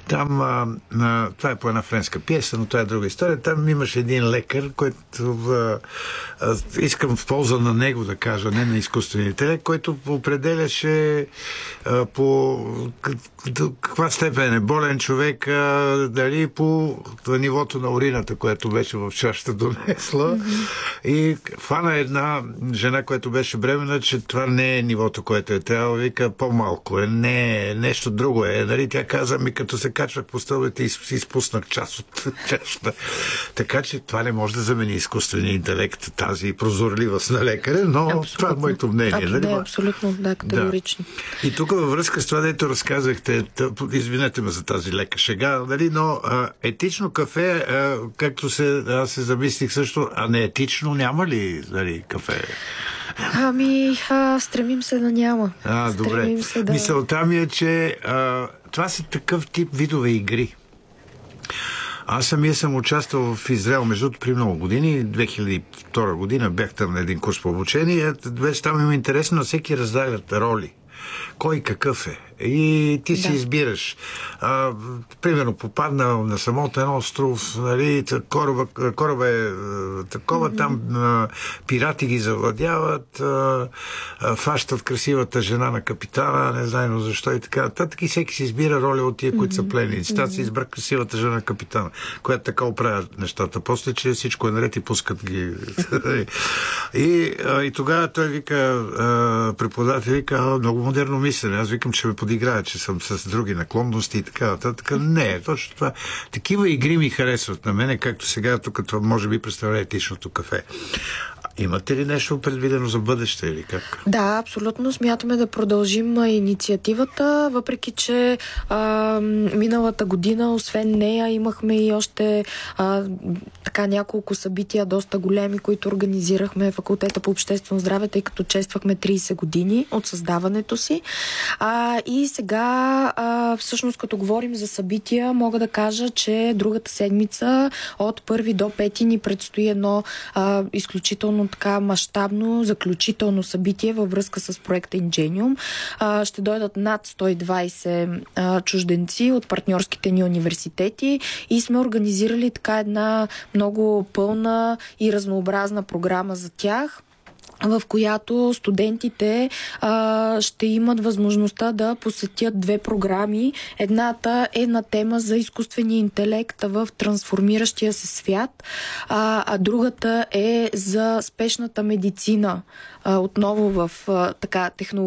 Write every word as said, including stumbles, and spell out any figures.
Там, а, а, това е по една френска пиеса, но това е друга история. Там имаше един лекар, който а, а, искам в полза на него да кажа, не на изкуствения интелект, който определяше а, по каква степен е болен човек, а, дали по нивото на урината, което беше в чашата донесла. Mm-hmm. И хвана една жена, която беше бременна, че това не е нивото, което е трябвало. Вика, по-малко е, не е, нещо друго е. Нали? Тя каза ми, като се качвах по стълбите и изпуснах част от чашата. Така че това не може да замени изкуствения интелект, тази прозорливост на лекаря, но абсолютно. Това е моето мнение. А, нали? Не, абсолютно, да, категорично. Да. И тук във връзка с това, дето разказахте, извинете ме за тази лека шега, нали? Но а, етично кафе, а, както се, аз се замислих също, а не етично няма ли, нали, кафе? Ами, а, стремим се да няма. А, добре. Се да... Мисълта ми е, че а, това са такъв тип видове игри. Аз самия съм участвал в Израел, между при много години, две хиляди и втора година бях там на един курс по обучение. Вече там има интересно, на всеки раздават роли. Кой какъв е. И ти да. си избираш. А, примерно, попадна на самотен остров, нали, кораба, кораба е такова, mm-hmm. там а, пирати ги завладяват, а, а, фащат красивата жена на капитана, не знайно защо и така нататък. И всеки си избира роля от тия, mm-hmm. които са пленници. Та си избра красивата жена на капитана, която така оправя нещата. После, че всичко е наред и пускат ги. и, а, и тогава той вика, а, преподавател вика, много модерно мислене. Аз викам, че ме подиграя, че съм с други наклонности и така нататък. Не, точно това. Такива игри ми харесват на мене, както сега, тук това може би представлява етичното кафе. Имате ли нещо предвидено за бъдеще или как? Да, абсолютно. Смятаме да продължим инициативата, въпреки че а, миналата година, освен нея, имахме и още а, така няколко събития, доста големи, които организирахме в Факултета по обществено здраве, тъй като чествахме трийсет години от създаването си. А, и сега, а, всъщност, като говорим за събития, мога да кажа, че другата седмица от първи до пети ни предстои едно а, изключително така мащабно, заключително събитие във връзка с проекта Ingenium. А, ще дойдат над сто и двайсет а, чужденци от партньорските ни университети и сме организирали така една много пълна и разнообразна програма за тях, в която студентите а, ще имат възможността да посетят две програми. Едната е на тема за изкуствения интелект в трансформиращия се свят, а, а другата е за спешната медицина. А, отново в а, така технология